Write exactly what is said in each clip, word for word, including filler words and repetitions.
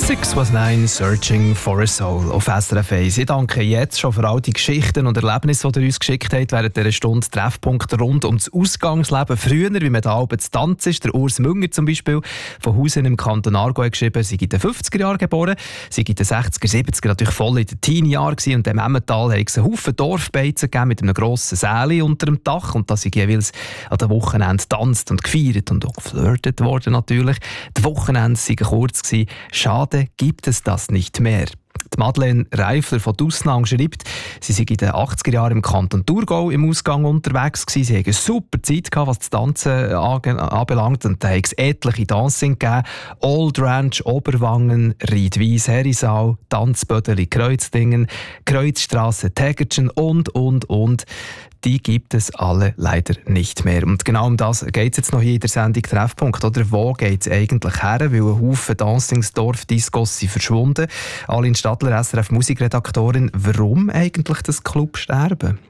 six was nine, Searching for a Soul auf S R F eins. Ich danke jetzt schon für all die Geschichten und Erlebnisse, die ihr uns geschickt habt während dieser Stunde. Treffpunkte rund ums Ausgangsleben früher, wie man da oben zu tanzen ist. Der Urs Münger zum Beispiel von Hausen im Kanton Aargau hat geschrieben, sie sei in den fünfziger Jahren geboren, sie sei in den sechziger, siebziger natürlich voll in den Teenie-Jahren gewesen, und im Emmental hat es einen Haufen Dorfbeizen gegeben mit einem grossen Säle unter dem Dach, und da sie jeweils an den Wochenenden getanzt und gefeiert und auch geflirtet worden natürlich. Die Wochenende waren kurz gewesen. Schade gibt es das nicht mehr. Die Madeleine Reifler von Dusnang schreibt, sie sei in den achtziger Jahren im Kanton Thurgau im Ausgang unterwegs gewesen. Sie hatten eine super Zeit gehabt, was das Tanzen anbelangt, und da hat es etliche Dancing gegeben. Old Ranch, Oberwangen, Riedwies, Herisau, Tanzbödeli, Kreuzdingen, Kreuzstrasse, Tägertschen und, und, und. Die gibt es alle leider nicht mehr. Und genau um das geht es jetzt noch hier in der Sendung Treffpunkt. Oder wo geht es eigentlich her? Weil ein Haufen Dancingsdorf-Discos sind verschwunden. Aline Stadler, S R F-Musikredaktorin. Warum eigentlich das Clubsterben?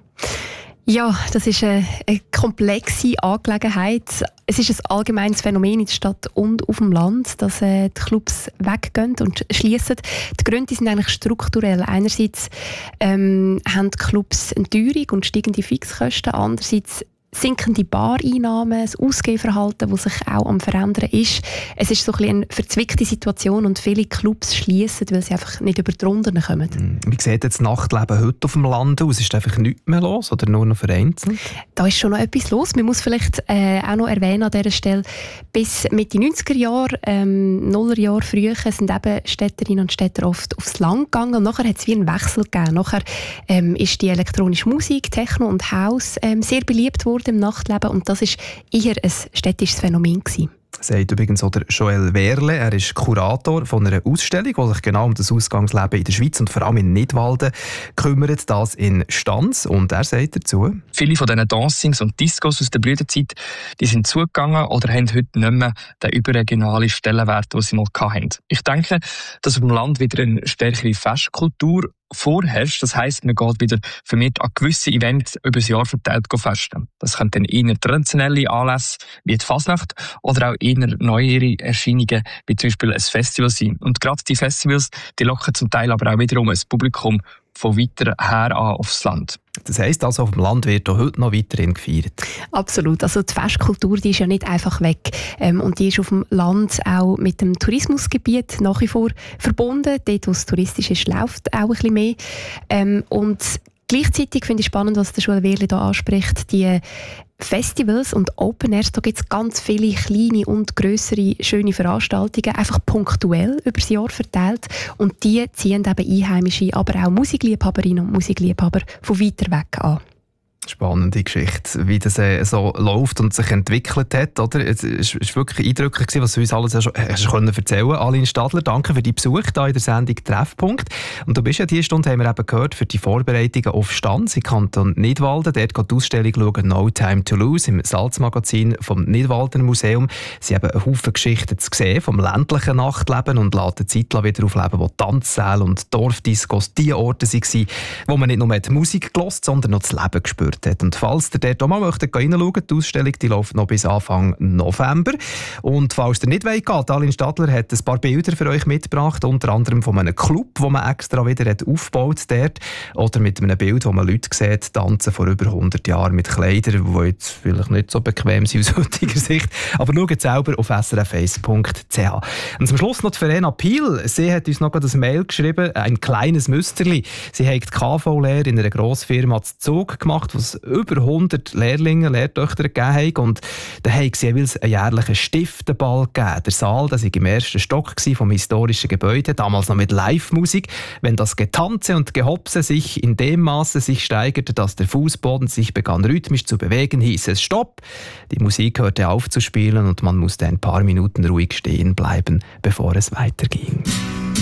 Ja, das ist eine, eine komplexe Angelegenheit. Es ist ein allgemeines Phänomen in der Stadt und auf dem Land, dass äh, die Clubs weggehen und schließen. Die Gründe sind eigentlich strukturell. Einerseits ähm, haben die Clubs eine Teuerung und steigende Fixkosten. Andererseits sinkende Bareinnahmen, das Ausgehverhalten, das sich auch am Verändern ist. Es ist so ein bisschen eine verzwickte Situation und viele Clubs schließen, weil sie einfach nicht über die Runden kommen. Wie sieht das Nachtleben heute auf dem Land aus? Ist einfach nichts mehr los oder nur noch vereinzelt? Da ist schon noch etwas los. Man muss vielleicht äh, auch noch erwähnen an dieser Stelle, bis Mitte neunziger Jahre, ähm, Nullerjahre früher, sind eben Städterinnen und Städter oft aufs Land gegangen, und nachher hat es wie einen Wechsel gegeben. Nachher ähm, ist die elektronische Musik, Techno und House ähm, sehr beliebt worden im Nachtleben, und das war eher ein städtisches Phänomen gewesen. Sagt übrigens auch der Joel Wehrle. Er ist Kurator von einer Ausstellung, die sich genau um das Ausgangsleben in der Schweiz und vor allem in Nidwalden kümmert, das in Stanz. Und er sagt dazu: Viele von diesen Dancings und Discos aus der Blütezeit, die sind zugegangen oder haben heute nicht mehr den überregionalen Stellenwert, den sie mal hatten. Ich denke, dass auf dem Land wieder eine stärkere Festkultur vorherrscht. Das heisst, man geht wieder vermehrt an gewisse Events über das Jahr verteilt festen. Das können dann eher traditionelle Anlässe wie die Fasnacht oder auch eher neuere Erscheinungen wie zum Beispiel ein Festival sein. Und gerade die Festivals, die locken zum Teil aber auch wiederum ein Publikum von weiter her an aufs Land. Das heisst also, auf dem Land wird auch heute noch weiterhin gefeiert? Absolut. Also die Festkultur, die ist ja nicht einfach weg. Ähm, und die ist auf dem Land auch mit dem Tourismusgebiet nach wie vor verbunden. Dort, wo es touristisch ist, läuft auch ein bisschen mehr. Ähm, und gleichzeitig finde ich spannend, was der Joel Wehrle hier anspricht, die Festivals und Open Airs, da gibt es ganz viele kleine und grössere schöne Veranstaltungen, einfach punktuell über das Jahr verteilt, und die ziehen eben Einheimische, aber auch Musikliebhaberinnen und Musikliebhaber von weiter weg an. Spannende Geschichte, wie das äh, so läuft und sich entwickelt hat. Oder? Es war wirklich eindrücklich, was du uns alles ja schon hast können erzählen. Aline Stadler, danke für deinen Besuch hier in der Sendung Treffpunkt. Und du bist ja diese Stunde, haben wir eben gehört, für die Vorbereitungen auf Stanz im Kanton Nidwalden. Dort geht die Ausstellung schauen, «No Time to Lose» im Salzmagazin vom Nidwalden Museum. Sie haben einen Haufen Geschichten zu sehen vom ländlichen Nachtleben und lassen die Zeit wieder aufleben, wo Tanzsäle und Dorfdiscos die Orte waren, wo man nicht nur die Musik gehört, sondern noch das Leben gespürt hat. Und falls ihr dort auch mal möchtet, reinschauen, die Ausstellung die läuft noch bis Anfang November. Und falls ihr nicht wollt, Aline Stadler hat ein paar Bilder für euch mitgebracht, unter anderem von einem Club, den man extra wieder hat aufgebaut dort, oder mit einem Bild, wo man Leute sieht, tanzen vor über hundert Jahren mit Kleidern, die jetzt vielleicht nicht so bequem sind aus heutiger Sicht. Aber schaut selber auf s r f eins punkt c h. Und zum Schluss noch die Verena Piel. Sie hat uns noch ein Mail geschrieben, ein kleines Müsterli. Sie hat die K V-Lehre in einer Grossfirma zu Zug gemacht, was über hundert Lehrlinge, Lehrtöchter gegeben hat. Und da haben sie jeweils einen jährlichen Stiftenball gegeben. Der Saal, das war im ersten Stock vom historischen Gebäude, damals noch mit Live-Musik. Wenn das Getanze und Gehopse sich in dem Maße sich steigerte, dass der Fußboden sich begann rhythmisch zu bewegen, hieß es Stopp. Die Musik hörte auf zu spielen und man musste ein paar Minuten ruhig stehen bleiben, bevor es weiterging.